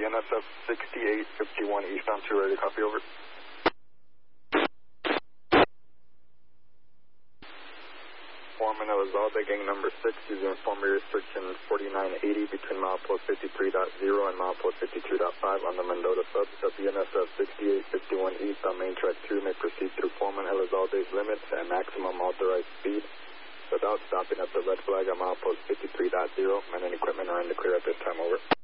BNSF 6851 eastbound 2, ready to copy, over. Foreman Elizalde, gang number 6, using informer restriction 4980 between milepost 53.0 and milepost 52.5 on the Mendota sub. The BNSF 6851 east on main track 2 may proceed through Foreman Elizalde's limits at maximum authorized speed without stopping at the red flag on milepost 53.0. Men and equipment are in the clear at this time, over.